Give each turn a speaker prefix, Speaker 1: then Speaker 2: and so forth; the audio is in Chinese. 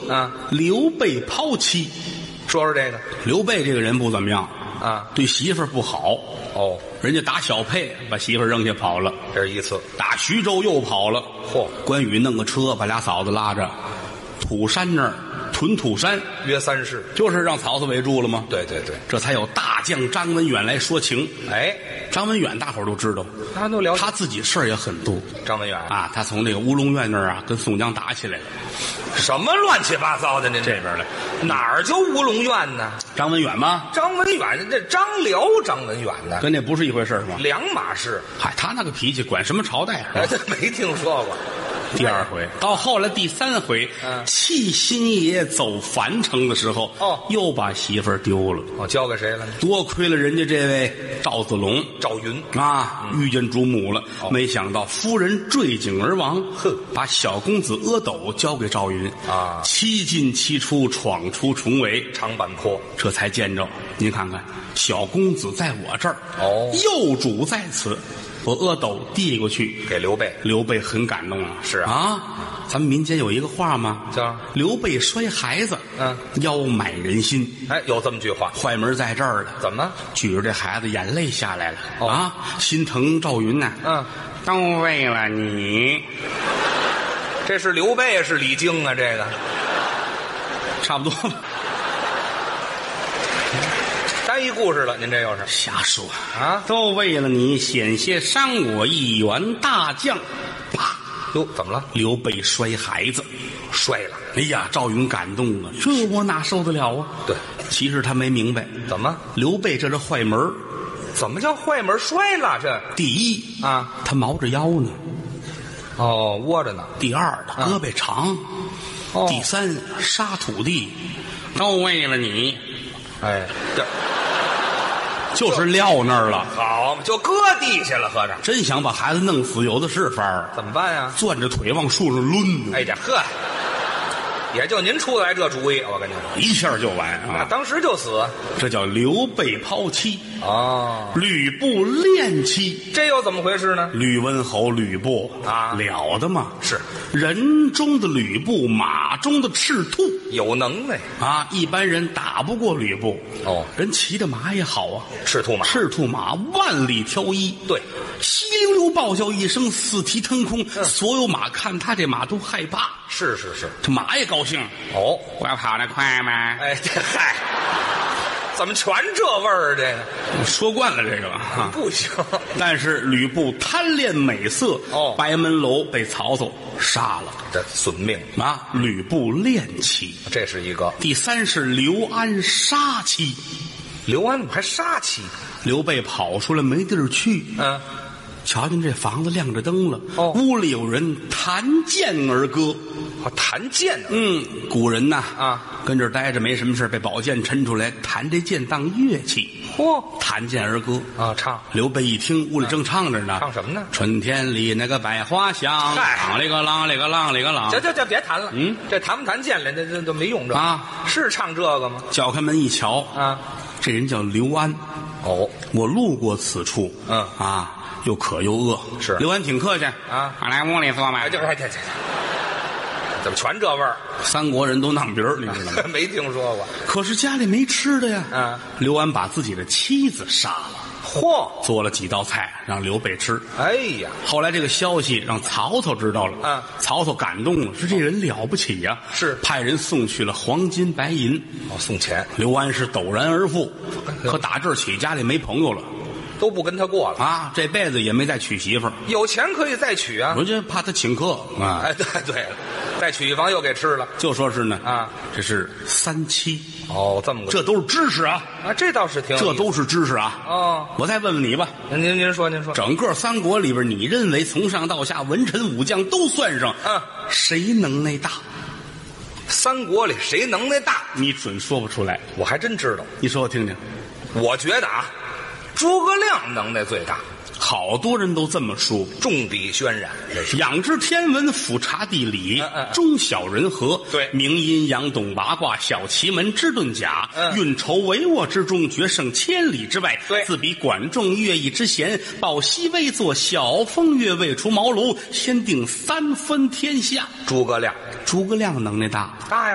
Speaker 1: 刘备抛妻。
Speaker 2: 说说这个
Speaker 1: 刘备这个人不怎么样
Speaker 2: 啊，
Speaker 1: 对媳妇儿不好。
Speaker 2: 哦，
Speaker 1: 人家打小沛把媳妇儿扔下跑了，
Speaker 2: 这是一次。
Speaker 1: 打徐州又跑了。
Speaker 2: 嚯，
Speaker 1: 关羽弄个车把俩嫂子拉着，土山那儿屯土山，
Speaker 2: 约三世，
Speaker 1: 就是让曹操围住了吗？
Speaker 2: 对对对，
Speaker 1: 这才有大将张文远来说情。
Speaker 2: 哎，
Speaker 1: 张文远大伙儿都知道，
Speaker 2: 他都了解。
Speaker 1: 他自己事儿也很多。
Speaker 2: 张文远
Speaker 1: 啊，他从这个乌龙院那儿啊跟宋江打起来了。
Speaker 2: 什么乱七八糟的？您
Speaker 1: 这边来
Speaker 2: 哪儿就乌龙院呢？
Speaker 1: 张文远吗？
Speaker 2: 张文远，这张辽张文远呢？
Speaker 1: 跟那不是一回事吗？
Speaker 2: 两码事。
Speaker 1: 嗨，他那个脾气，管什么朝代是吧？
Speaker 2: 这没听说过。
Speaker 1: 第二回到后来第三回，弃新野走樊城的时候，又把媳妇儿丢了。
Speaker 2: 交给谁了呢？
Speaker 1: 多亏了人家这位赵子龙、
Speaker 2: 赵云
Speaker 1: 啊，遇见主母了。没想到夫人坠井而亡，把小公子阿斗交给赵云
Speaker 2: 啊，
Speaker 1: 七进七出，闯出重围，
Speaker 2: 长坂坡，
Speaker 1: 这才见着。您看看，小公子在我这儿，幼主在此。我阿斗递过去
Speaker 2: 给刘备，
Speaker 1: 刘备很感动啊。
Speaker 2: 是啊，
Speaker 1: 咱们民间有一个话吗？
Speaker 2: 叫
Speaker 1: 刘备摔孩子，腰买人心。
Speaker 2: 哎，有这么句话。
Speaker 1: 坏门在这儿了。
Speaker 2: 怎么？
Speaker 1: 举着这孩子眼泪下来了啊，心疼赵云呐。都为了你。
Speaker 2: 这是刘备是李靖啊？这个
Speaker 1: 差不多吧。
Speaker 2: 单一故事了，您这又是
Speaker 1: 瞎说
Speaker 2: 啊！
Speaker 1: 都为了你，险些伤我一员大将。啪！
Speaker 2: 哟，怎么了？
Speaker 1: 刘备摔孩子，
Speaker 2: 摔了。
Speaker 1: 哎呀，赵云感动了，这我哪受得了啊？
Speaker 2: 对，
Speaker 1: 其实他没明白，
Speaker 2: 怎么
Speaker 1: 刘备这是坏门？
Speaker 2: 怎么叫坏门摔了？这
Speaker 1: 第一
Speaker 2: 啊，
Speaker 1: 他毛着腰呢，
Speaker 2: 窝着呢。
Speaker 1: 第二，他胳膊长。第三，杀土地，都为了你。
Speaker 2: 哎，这
Speaker 1: 就是撂那儿了。
Speaker 2: 好，就搁地下了，合着
Speaker 1: 真想把孩子弄死，有的是法儿。
Speaker 2: 怎么办呀？
Speaker 1: 攥着腿往树上抡。
Speaker 2: 哎，这呵，也就您出来这主意，我跟您说，
Speaker 1: 一下就完啊！
Speaker 2: 当时就死。
Speaker 1: 这叫刘备抛妻。吕布恋妻，
Speaker 2: 这又怎么回事呢？
Speaker 1: 吕文侯吕布
Speaker 2: 啊，
Speaker 1: 了得嘛！
Speaker 2: 是
Speaker 1: 人中的吕布，马中的赤兔，
Speaker 2: 有能耐
Speaker 1: 啊！一般人打不过吕布。人骑的马也好啊，
Speaker 2: 赤兔马，
Speaker 1: 赤兔马万里挑一。
Speaker 2: 对，
Speaker 1: 稀溜溜爆叫一声，四蹄腾空，所有马看他这马都害怕。
Speaker 2: 是，
Speaker 1: 这马也高兴。我要跑得快吗？
Speaker 2: 哎，这嗨。怎么全这味儿？这个
Speaker 1: 我说惯了这个了，
Speaker 2: 不行。
Speaker 1: 但是吕布贪恋美色，白门楼被曹操杀了，
Speaker 2: 这损命
Speaker 1: 啊！吕布恋妻，
Speaker 2: 这是一个。
Speaker 1: 第三是刘安杀妻，
Speaker 2: 刘安怎么还杀妻？
Speaker 1: 刘备跑出来没地儿去，瞧见这房子亮着灯了，屋里有人弹剑而歌。
Speaker 2: 弹剑呢？
Speaker 1: 古人呐跟这儿待着没什么事，被宝剑抻出来，弹这剑当乐器。弹剑而歌
Speaker 2: 啊，唱。
Speaker 1: 刘备一听，屋里正唱着呢，
Speaker 2: 唱什么呢？
Speaker 1: 春天里那个百花香，啷里个啷里个啷里个啷。
Speaker 2: 这别弹了。这弹不弹剑了？这都没用这
Speaker 1: 啊。
Speaker 2: 是唱这个吗？
Speaker 1: 叫开门一瞧
Speaker 2: 啊，
Speaker 1: 这人叫刘安。我路过此处，又渴又饿。
Speaker 2: 是
Speaker 1: 刘安挺客气
Speaker 2: 啊，
Speaker 1: 来屋里坐吧。
Speaker 2: 这怎么全这味儿？
Speaker 1: 三国人都弄鼻儿，你知道吗？
Speaker 2: 没听说过。
Speaker 1: 可是家里没吃的呀。刘安把自己的妻子杀了，做了几道菜让刘备吃。
Speaker 2: 哎呀，
Speaker 1: 后来这个消息让曹操知道了，曹操感动了，说这人了不起呀，
Speaker 2: 是
Speaker 1: 派人送去了黄金白银，
Speaker 2: 送钱。
Speaker 1: 刘安是陡然而富，可打这儿起家里没朋友了。
Speaker 2: 都不跟他过了
Speaker 1: 啊！这辈子也没再娶媳妇儿。
Speaker 2: 有钱可以再娶啊！
Speaker 1: 我就怕他请客啊！
Speaker 2: 哎，对了，再娶一房又给吃了。
Speaker 1: 就说是呢
Speaker 2: 啊，
Speaker 1: 这是三妻。
Speaker 2: 这么个，
Speaker 1: 这都是知识啊！
Speaker 2: 这倒是挺，
Speaker 1: 这都是知识啊！我再问问你吧，
Speaker 2: 您说，
Speaker 1: 整个三国里边，你认为从上到下文臣武将都算上，谁能耐大？
Speaker 2: 三国里谁能耐大？
Speaker 1: 你准说不出来。
Speaker 2: 我还真知道，
Speaker 1: 你说我听听。
Speaker 2: 我觉得诸葛亮能耐最大，
Speaker 1: 好多人都这么说。
Speaker 2: 众笔渲染，
Speaker 1: 仰知天文，俯察地理，中晓人和。
Speaker 2: 对，
Speaker 1: 明阴阳，懂八卦，晓奇门，知遁甲。运筹帷幄之中，决胜千里之外。
Speaker 2: 对，
Speaker 1: 自比管仲、乐毅之贤，抱羲微作小风月，未出茅庐，先定三分天下。
Speaker 2: 诸葛亮
Speaker 1: 能耐大呀。